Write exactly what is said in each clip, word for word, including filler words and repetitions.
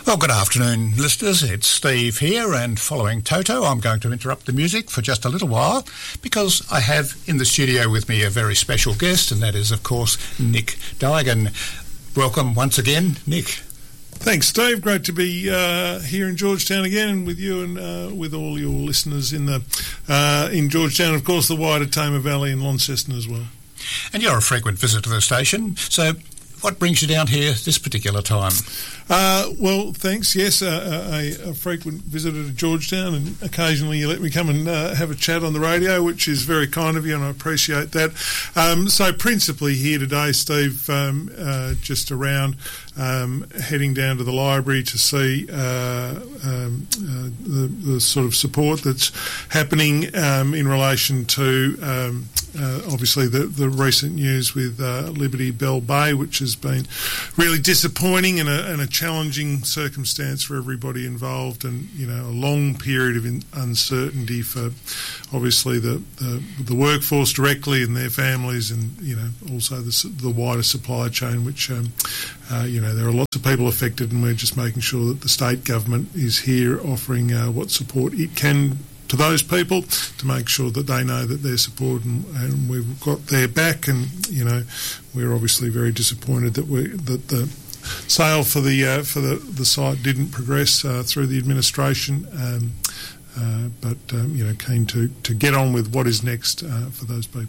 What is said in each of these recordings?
Well, good afternoon, listeners. It's Steve here, and following Toto, I'm going to interrupt the music for just a little while because I have in the studio with me a very special guest, and that is, of course, Nick Duigan. Welcome once again, Nick. Thanks, Steve. Great to be uh, here in Georgetown again, and with you and uh, with all your listeners in the uh, in Georgetown, of course, the wider Tamar Valley and Launceston as well. And you're a frequent visitor to the station, so what brings you down here this particular time? Uh, well, thanks. Yes, uh, a, a frequent visitor to Georgetown, and occasionally you let me come and uh, have a chat on the radio, which is very kind of you, and I appreciate that. Um, so principally here today, Steve, um, uh, just around um, heading down to the library to see uh, um, uh, the, the sort of support that's happening um, in relation to um, uh, obviously the, the recent news with uh, Liberty Bell Bay, which has been really disappointing and a, and a challenging circumstance for everybody involved, and you know a long period of in uncertainty for obviously the, the the workforce directly and their families, and you know also the, the wider supply chain, which um, uh, you know there are lots of people affected, and we're just making sure that the state government is here offering uh, what support it can to those people to make sure that they know that they're supported, and, and we've got their back. And you know we're obviously very disappointed that we that the sale for the uh, for the, the site didn't progress uh, through the administration, um, uh, but um, you know keen to, to get on with what is next uh, for those people.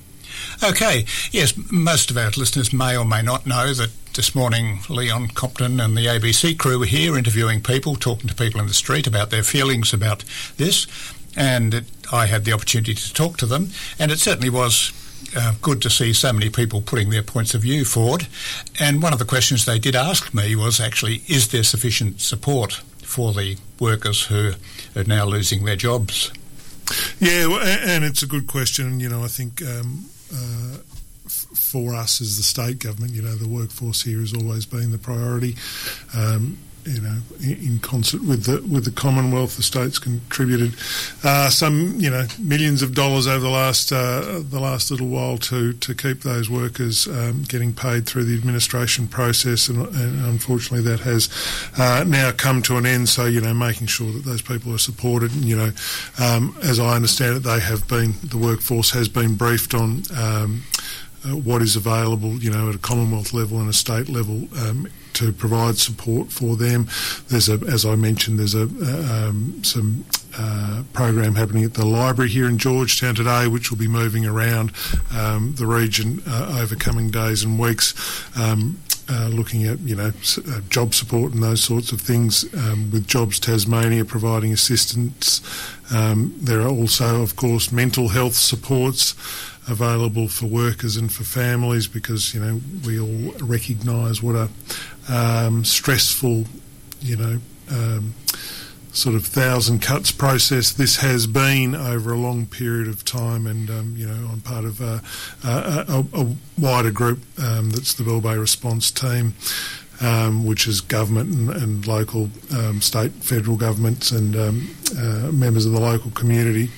Okay, yes, most of our listeners may or may not know that this morning Leon Compton and the A B C crew were here interviewing people, talking to people in the street about their feelings about this, and it, I had the opportunity to talk to them, and it certainly was Uh, good to see so many people putting their points of view forward. And one of the questions they did ask me was actually, is there sufficient support for the workers who are now losing their jobs? Yeah, and it's a good question. You know, I think um, uh, f- for us as the state government, you know, the workforce here has always been the priority. Um, you know, in concert with the with the Commonwealth, the state's contributed uh, some, you know, millions of dollars over the last uh, the last little while to to keep those workers um, getting paid through the administration process, and, and unfortunately that has uh, now come to an end. So you know, making sure that those people are supported, and you know, um, as I understand it, they have been the workforce has been briefed on um, uh, what is available, you know, at a Commonwealth level and a state level. Um, to provide support for them. There's a, as I mentioned, there's a um, some uh, program happening at the library here in Georgetown today, which will be moving around um, the region uh, over coming days and weeks, um, uh, looking at you know s- uh, job support and those sorts of things. Um, with Jobs Tasmania providing assistance, um, there are also, of course, mental health supports available for workers and for families, because you know we all recognise what a um, stressful, you know, um, sort of thousand cuts process this has been over a long period of time. And um, you know, I'm part of a, a, a wider group um, that's the Bell Bay Response Team, um, which is government and, and local, um, state, federal governments, and um, uh, members of the local community.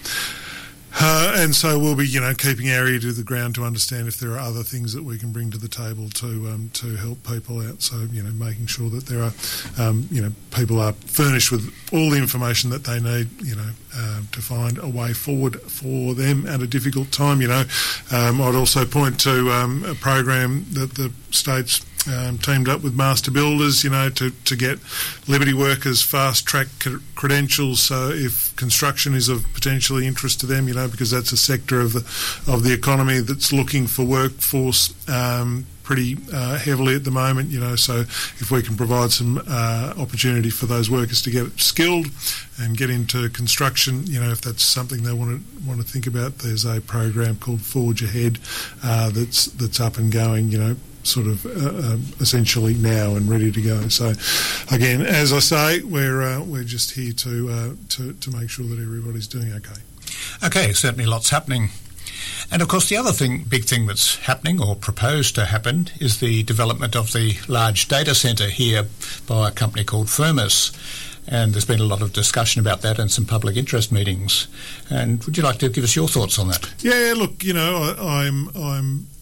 Uh, and so we'll be, you know, keeping our ear to the ground to understand if there are other things that we can bring to the table to um, to help people out. So, you know, making sure that there are, um, you know, people are furnished with all the information that they need, you know, uh, to find a way forward for them at a difficult time. You know, um, I'd also point to um, a program that the state's Um, teamed up with Master Builders, you know, to, to get Liberty workers fast-track c- credentials. So if construction is of potentially interest to them, you know, because that's a sector of the of the economy that's looking for workforce um, pretty uh, heavily at the moment, you know. So if we can provide some uh, opportunity for those workers to get skilled and get into construction, you know, if that's something they want to want to think about, there's a program called Forge Ahead uh, that's that's up and going, you know, sort of uh, uh, essentially now and ready to go. So again, as I say, we're uh, we're just here to uh, to to make sure that everybody's doing okay. Okay, certainly lots happening. And of course the other thing, big thing that's happening or proposed to happen is the development of the large data centre here by a company called Firmus. And there's been a lot of discussion about that and some public interest meetings. And would you like to give us your thoughts on that? Yeah, look, you know, I, I'm I'm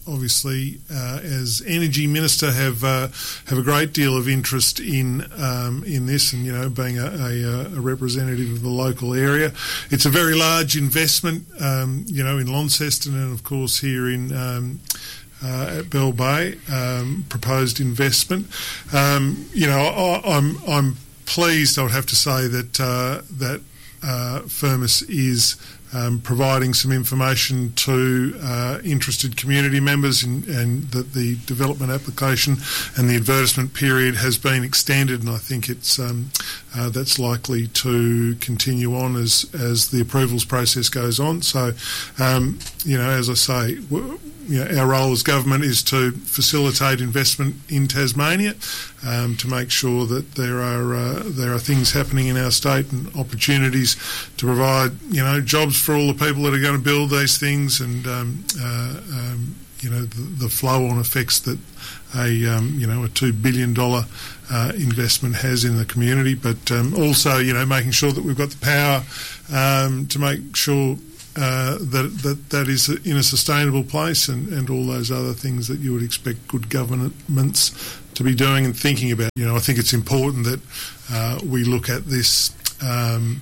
obviously, uh, as Energy Minister, have uh, have a great deal of interest in um, in this, and you know, being a, a, a representative of the local area, it's a very large investment, um, you know, in Launceston and of course here in. Um, Uh, at Bell Bay, um, proposed investment. Um, you know, I, I'm I'm pleased. I would have to say that uh, that uh, Firmus is um, providing some information to uh, interested community members, in, and that the development application and the advertisement period has been extended, and I think it's um, uh, that's likely to continue on as as the approvals process goes on. So, um, you know, as I say. W- You know, our role as government is to facilitate investment in Tasmania, um, to make sure that there are uh, there are things happening in our state and opportunities to provide, you know, jobs for all the people that are going to build these things, and um, uh, um, you know, the, the flow-on effects that a um, you know a two billion dollar uh, investment has in the community, but um, also, you know, making sure that we've got the power um, to make sure. Uh, that, that that is in a sustainable place, and, and all those other things that you would expect good governments to be doing and thinking about. You know, I think it's important that uh, we look at this um,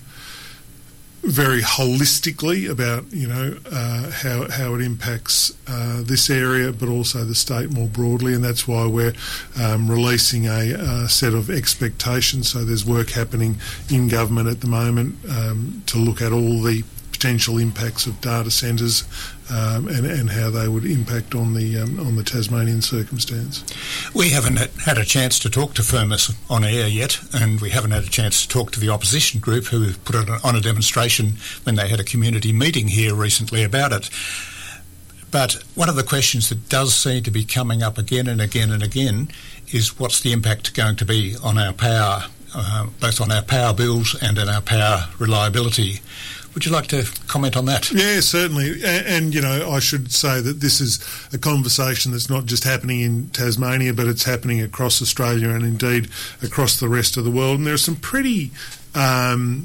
very holistically about, you know, uh, how how it impacts uh, this area, but also the state more broadly, and that's why we're um, releasing a, a set of expectations. So there's work happening in government at the moment um, to look at all the potential impacts of data centres um, and, and how they would impact on the um, on the Tasmanian circumstance. We haven't had a chance to talk to Firmus on air yet, and we haven't had a chance to talk to the opposition group who put it on a demonstration when they had a community meeting here recently about it. But one of the questions that does seem to be coming up again and again and again is what's the impact going to be on our power, uh, both on our power bills and on our power reliability. Would you like to comment on that? Yeah, certainly. And, and, you know, I should say that this is a conversation that's not just happening in Tasmania, but it's happening across Australia and indeed across the rest of the world. And there are some pretty um,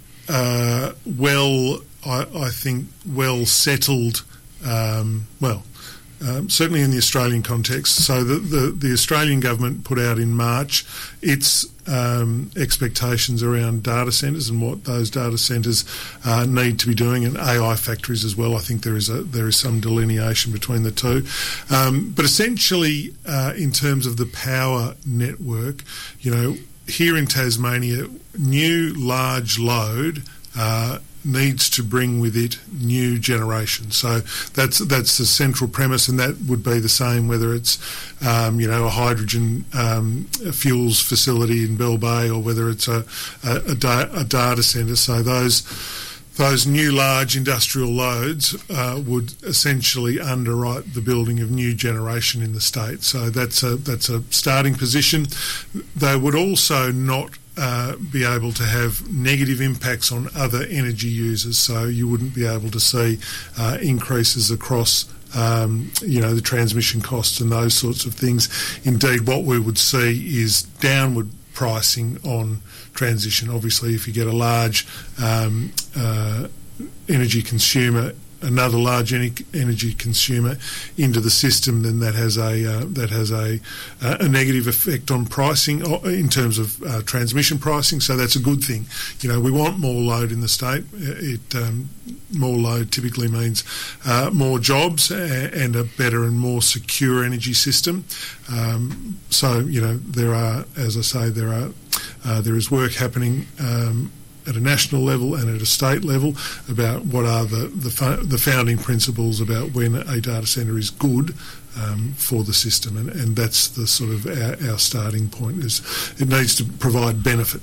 uh, well, I, I think, well settled, um, well, Um, certainly in the Australian context. So the, the, the Australian government put out in March its um, expectations around data centres and what those data centres uh, need to be doing, and A I factories as well. I think there is a there is some delineation between the two. Um, but essentially, uh, in terms of the power network, you know, here in Tasmania, new large load uh, needs to bring with it new generation. So that's that's the central premise, and that would be the same whether it's um, you know a hydrogen um, fuels facility in Bell Bay or whether it's a a, a, da- a data centre. So those those new large industrial loads uh, would essentially underwrite the building of new generation in the state. So that's a that's a starting position. They would also not Uh, be able to have negative impacts on other energy users, so you wouldn't be able to see uh, increases across um, you know the transmission costs and those sorts of things. Indeed, what we would see is downward pricing on transition. Obviously, if you get a large um, uh, energy consumer, another large energy consumer into the system, then that has a uh, that has a a negative effect on pricing in terms of uh, transmission pricing. So that's a good thing. You know, we want more load in the state. It um, more load typically means uh, more jobs and a better and more secure energy system. Um, so you know, there are, as I say, there are uh, there is work happening Um, at a national level and at a state level about what are the the, fo- the founding principles about when a data centre is good um, for the system, and, and that's the sort of our, our starting point. Is it needs to provide benefit.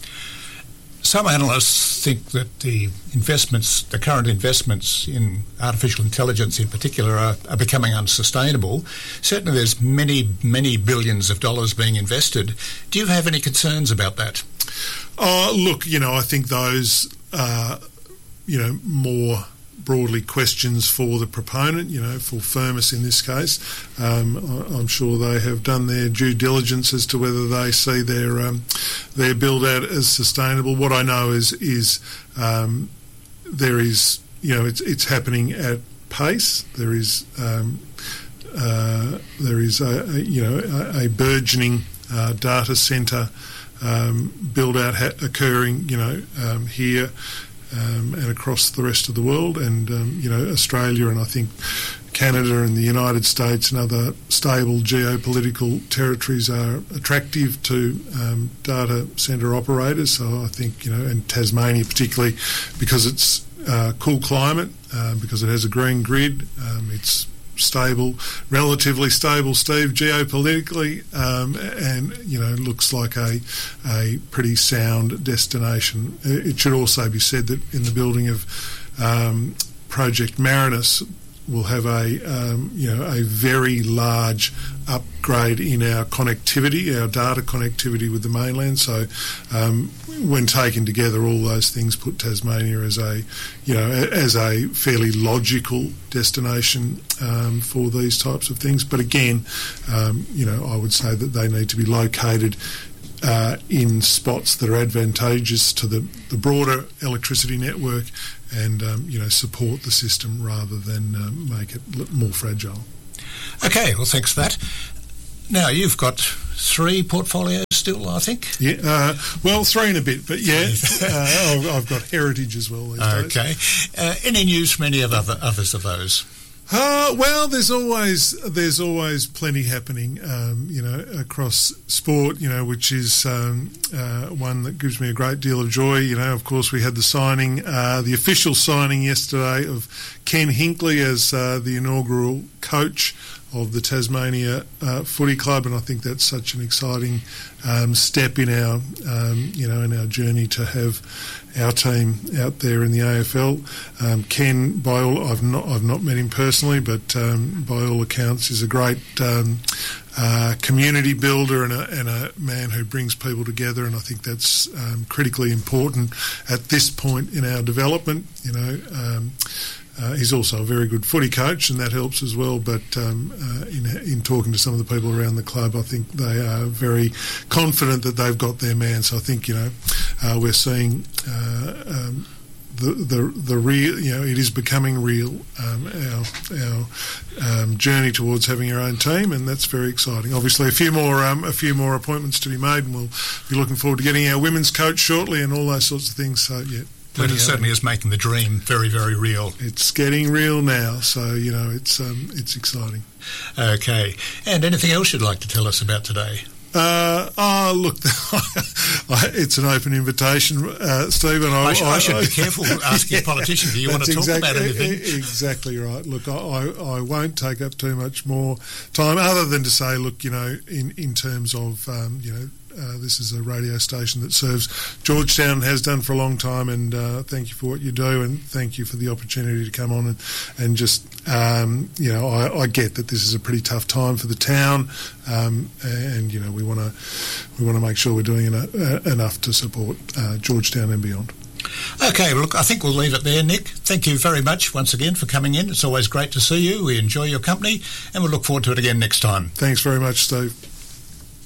Some analysts think that the investments, the current investments in artificial intelligence in particular, are, are becoming unsustainable. Certainly there's many, many billions of dollars being invested. Do you have any concerns about that? Oh, look, you know, I think those are, you know, more broadly questions for the proponent, you know, for Firmus in this case. Um, I'm sure they have done their due diligence as to whether they see their um, their build-out as sustainable. What I know is is um, there is, you know, it's it's happening at pace. There is um, uh, there is a, a you know a, a burgeoning uh, data centre um, build out ha- occurring, you know, um, here um, and across the rest of the world, and um, you know, Australia and I think Canada and the United States and other stable geopolitical territories are attractive to um, data centre operators. So I think, you know, and Tasmania particularly, because it's uh, cool climate, uh, because it has a green grid, um, it's stable, relatively stable, Steve, geopolitically, um, and, you know, looks like a a pretty sound destination. It should also be said that in the building of um, Project Marinus, we'll have a um, you know a very large upgrade in our connectivity, our data connectivity with the mainland. So um, when taken together, all those things put Tasmania as a you know as a fairly logical destination um, for these types of things. But again, um, you know I would say that they need to be located Uh, in spots that are advantageous to the, the broader electricity network, and um, you know support the system rather than um, make it more fragile. Okay, well, thanks for that. Now, you've got three portfolios still, I think? Yeah, uh, well, three and a bit, but yeah, uh, I've got heritage as well these days. Okay. Uh, any news from any of other others of those? Uh, well, there's always there's always plenty happening, um, you know, across sport, you know, which is um, uh, one that gives me a great deal of joy. You know, of course, we had the signing, uh, the official signing yesterday of Ken Hinkley as uh, the inaugural coach of the Tasmania uh, Footy Club, and I think that's such an exciting um, step in our, um, you know, in our journey to have our team out there in the A F L. Um, Ken, by all, I've not, I've not met him personally, but um, by all accounts, is a great um, uh, community builder and a, and a man who brings people together, and I think that's um, critically important at this point in our development. You know. Um, Uh, he's also a very good footy coach, and that helps as well. But um, uh, in, in talking to some of the people around the club, I think they are very confident that they've got their man. So I think, you know, uh, we're seeing uh, um, the the the real, you know, it is becoming real. Um, our our um, journey towards having our own team, and that's very exciting. Obviously, a few more um, a few more appointments to be made, and we'll be looking forward to getting our women's coach shortly, and all those sorts of things. So yeah. But it certainly is making the dream very, very real. It's getting real now, so, you know, it's um, it's exciting. Okay. And anything else you'd like to tell us about today? Uh, oh, look, it's an open invitation, uh, Stephen. I, I, sh- I should I, be careful asking yeah, a politician, do you want to talk exactly, about anything? Exactly right. Look, I, I won't take up too much more time other than to say, look, you know, in, in terms of, um, you know, Uh, this is a radio station that serves Georgetown, has done for a long time, and uh, thank you for what you do, and thank you for the opportunity to come on and, and just, um, you know, I, I get that this is a pretty tough time for the town, um, and, you know, we want to we want to make sure we're doing enough, uh, enough to support uh, Georgetown and beyond. Okay, well, look, I think we'll leave it there, Nick. Thank you very much once again for coming in. It's always great to see you. We enjoy your company, and we'll look forward to it again next time. Thanks very much, Steve.